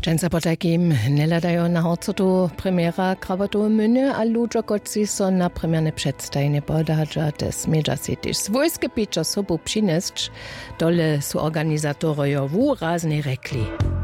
Często potakim neladają na horcotu premiera kravatové mene a ľudia, ktorí so na premiérne predstavenie podádža, des medža si tiež svojské pičo sobu přinesť, dole sú organizátorovia výrazne rekli.